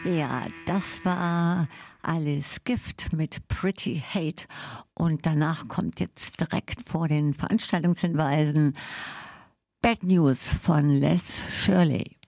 Ja, das war Alice Gift mit Pretty Hate. Und danach kommt jetzt direkt vor den Veranstaltungshinweisen Bad News von Les Shirley.